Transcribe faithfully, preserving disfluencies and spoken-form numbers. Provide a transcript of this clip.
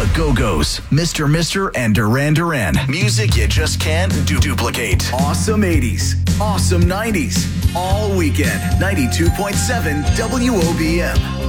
The Go-Go's, Mister Mister and Duran Duran. Music you just can't du- duplicate. Awesome eighties, awesome nineties, all weekend. ninety-two point seven W O B M.